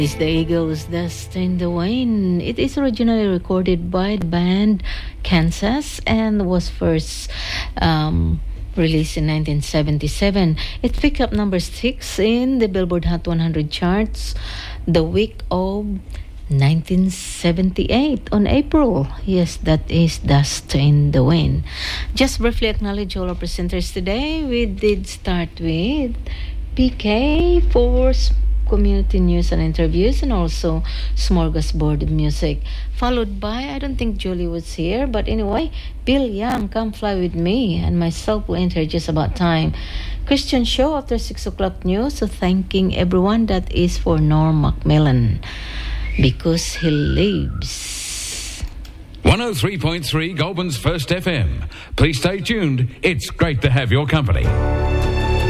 It's the Eagles' Dust in the Wind. It is originally recorded by the band Kansas and was first released in 1977. It picked up number 6 in the Billboard Hot 100 charts the week of 1978 on April. Yes, that is Dust in the Wind. Just briefly acknowledge all our presenters today. We did start with PK for community news and interviews, and also smorgasbord of music, followed by, I don't think Julie was here, but anyway, Bill Young, Come Fly With Me, and myself will enter just about time. Christian show after 6 o'clock news, so thanking everyone. That is for Norm Macmillan, because he lives. 103.3 Goulburn's First FM. Please stay tuned. It's great to have your company.